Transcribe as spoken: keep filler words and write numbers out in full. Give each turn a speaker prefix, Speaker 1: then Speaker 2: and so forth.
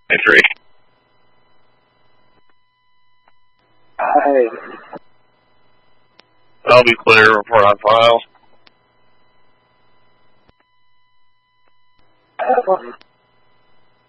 Speaker 1: Entry.
Speaker 2: Hi.
Speaker 1: I'll be clear. Report on file.